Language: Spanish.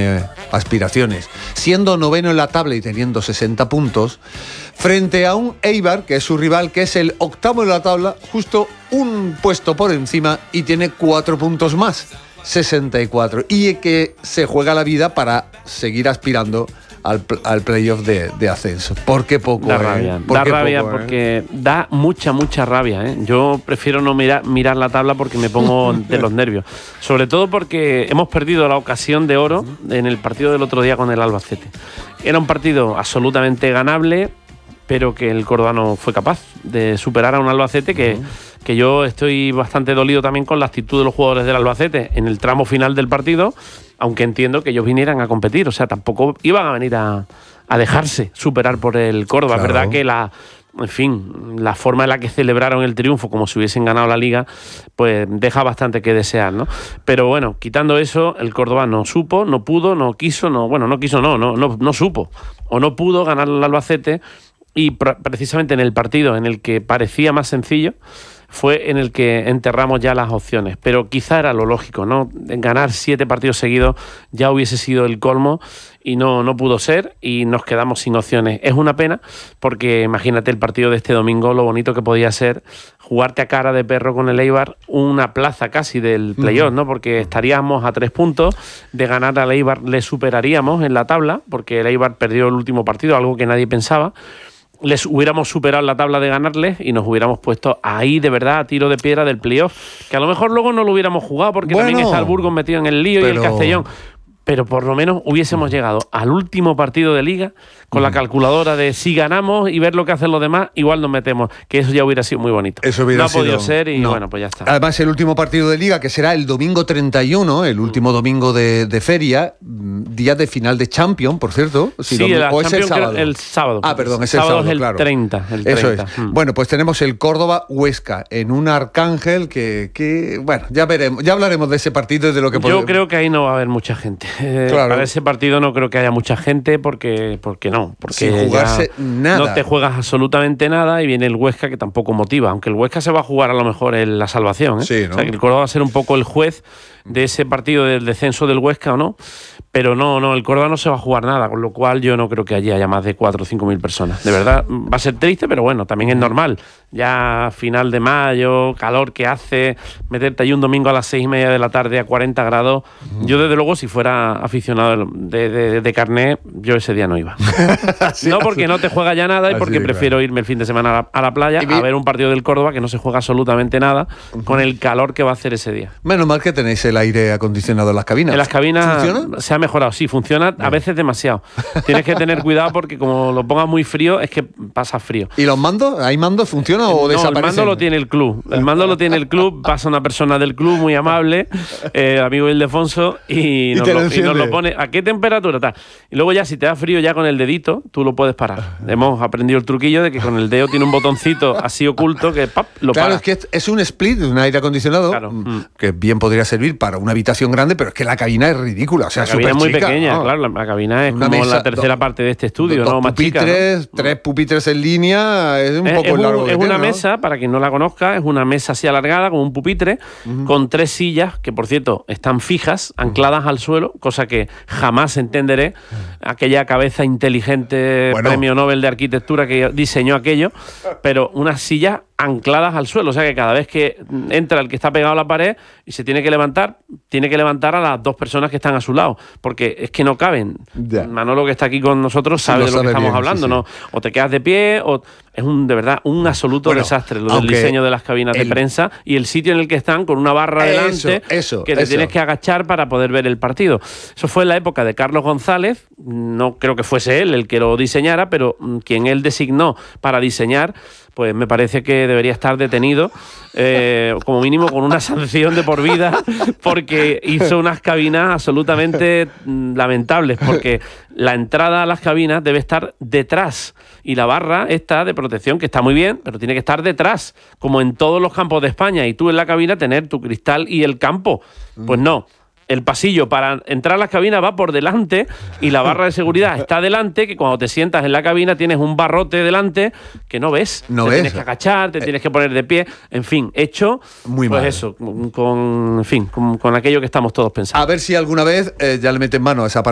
tiene aspiraciones, siendo noveno en la tabla y teniendo 60 puntos, frente a un Eibar, que es su rival, que es el octavo en la tabla, justo un puesto por encima y tiene 4 puntos más, 64, y que se juega la vida para seguir aspirando al playoff de ascenso. ¿Por qué poco? Da rabia, porque da mucha rabia, ¿eh? Yo prefiero no mirar la tabla porque me pongo de los nervios. Sobre todo porque hemos perdido la ocasión de oro en el partido del otro día con el Albacete. Era un partido absolutamente ganable, pero que el Córdoba no fue capaz de superar a un Albacete que yo estoy bastante dolido también con la actitud de los jugadores del Albacete en el tramo final del partido, aunque entiendo que ellos vinieran a competir, o sea, tampoco iban a venir a dejarse superar por el Córdoba. Claro. Es verdad que la forma en la que celebraron el triunfo, como si hubiesen ganado la Liga, pues deja bastante que desear, ¿no? Pero bueno, quitando eso, el Córdoba no supo, no pudo, no supo o no pudo ganar al Albacete, y precisamente en el partido en el que parecía más sencillo fue en el que enterramos ya las opciones, pero quizá era lo lógico, ¿no? Ganar 7 partidos seguidos ya hubiese sido el colmo y no pudo ser, y nos quedamos sin opciones. Es una pena porque imagínate el partido de este domingo, lo bonito que podía ser jugarte a cara de perro con el Eibar una plaza casi del playoff, ¿no? Porque estaríamos a 3 puntos de ganar al Eibar, le superaríamos en la tabla, porque el Eibar perdió el último partido, algo que nadie pensaba. Les hubiéramos superado la tabla de ganarles y nos hubiéramos puesto ahí de verdad a tiro de piedra del playoff, que a lo mejor luego no lo hubiéramos jugado porque también está el Burgos metido en el lío y el Castellón, pero por lo menos hubiésemos llegado al último partido de Liga con la calculadora de si ganamos y ver lo que hacen los demás, igual nos metemos, que eso ya hubiera sido muy bonito. Eso hubiera sido, no ha podido ser y bueno, pues ya está. Además, el último partido de Liga, que será el domingo 31, el último domingo de feria, día de final de Champions, por cierto. Sí, o es el sábado. El sábado. Ah, perdón, es el sábado, es claro. 30. Eso es. Bueno, pues tenemos el Córdoba-Huesca en un Arcángel que bueno, ya veremos, ya hablaremos de ese partido y de lo que podemos. Yo creo que ahí no va a haber mucha gente. Claro. Para ese partido no creo que haya mucha gente porque sin jugarse nada. No te juegas absolutamente nada y viene el Huesca, que tampoco motiva, aunque el Huesca se va a jugar a lo mejor en la salvación, ¿eh? Sí, ¿no? O sea, que el Córdoba va a ser un poco el juez de ese partido del descenso del Huesca, ¿o no? Pero no, el Córdoba no se va a jugar nada, con lo cual yo no creo que allí haya más de 4 o 5 mil personas. De verdad, va a ser triste, pero bueno, también es normal. Ya final de mayo, calor que hace, meterte ahí un domingo a las 6:30 de la tarde a 40 grados. Yo, desde luego, si fuera aficionado de carné, yo ese día no iba. Sí, no porque no te juega ya nada y porque prefiero irme el fin de semana a la playa a ver un partido del Córdoba que no se juega absolutamente nada con el calor que va a hacer ese día. Menos mal que tenéis el aire acondicionado en las cabinas. En las cabinas ¿funciona? Se ha mejorado, sí, funciona a veces demasiado. Tienes que tener cuidado porque como lo pongas muy frío es que pasa frío. ¿Y los mandos? ¿Hay mandos? ¿Funciona o desaparecen? El mando lo tiene el club. El mando lo tiene el club, pasa una persona del club muy amable, amigo Ildefonso, y nos lo pone. ¿A qué temperatura está? Y luego ya si te da frío ya con el dedito, tú lo puedes parar. Hemos aprendido el truquillo de que con el dedo tiene un botoncito así oculto que lo para. Claro, es que es un split, un aire acondicionado, claro, que bien podría servir para una habitación grande, pero es que la cabina es ridícula. O sea, la cabina es muy chica, pequeña, ¿no? Claro, la cabina es una como mesa, la tercera parte de este estudio, ¿no? Más chica, ¿no? 3 pupitres en línea, es un poco largo. Es una mesa, para quien no la conozca, es una mesa así alargada, con un pupitre, con 3 sillas, que por cierto están fijas, ancladas al suelo, cosa que jamás entenderé. Aquella cabeza inteligente, premio Nobel de Arquitectura que diseñó aquello, pero unas sillas ancladas al suelo, o sea que cada vez que entra el que está pegado a la pared y se tiene que levantar a las 2 personas que están a su lado, porque es que no caben. Manolo, que está aquí con nosotros, sabe de lo que estamos hablando, ¿no? O te quedas de pie, o es de verdad un absoluto desastre lo del diseño de las cabinas de prensa y el sitio en el que están con una barra delante que te tienes que agachar para poder ver el partido. Eso fue en la época de Carlos González, no creo que fuese él el que lo diseñara, pero quien él designó para diseñar, pues me parece que debería estar detenido, como mínimo con una sanción de por vida, porque hizo unas cabinas absolutamente lamentables, porque la entrada a las cabinas debe estar detrás y la barra esta de protección, que está muy bien, pero tiene que estar detrás, como en todos los campos de España, y tú en la cabina tener tu cristal y el campo. Pues no. El pasillo para entrar a las cabinas va por delante y la barra de seguridad está delante, que cuando te sientas en la cabina tienes un barrote delante que no ves. Te tienes que agachar, te tienes que poner de pie, en fin, hecho muy pues mal. Eso, con aquello que estamos todos pensando. A ver si alguna vez ya le meten mano a esa parte